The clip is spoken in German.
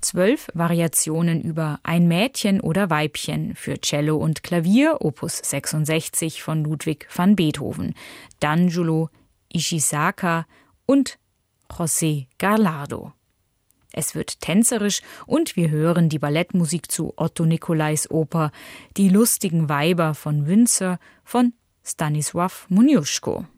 12 Variationen über Ein Mädchen oder Weibchen für Cello und Klavier, Opus 66 von Ludwig van Beethoven, D'Angelo, Ishizaka und José Gallardo. Es wird tänzerisch und wir hören die Ballettmusik zu Otto Nicolais Oper Die lustigen Weiber von Windsor von Stanisław Moniuszko.